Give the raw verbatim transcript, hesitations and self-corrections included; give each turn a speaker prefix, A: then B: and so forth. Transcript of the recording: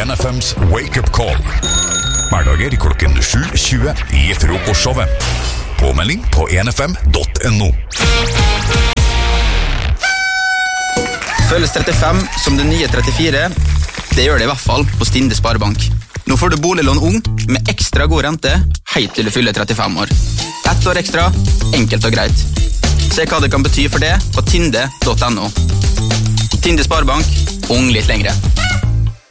A: en F M's Wake Up Call. Hverdager klokken sju tjue i frokostshowet. Påmelding på en f m punktum no.
B: Føles trettifem som det nye trettifire? Det gjør det i hvert fall på Stinde Sparebank. Nå får du boliglån ung med ekstra god rente helt til du fyller trettifem år. Ett år ekstra, enkelt og greit. Se hva det kan bety for det på tinde punktum no. Tinde Sparebank, ung litt lengre.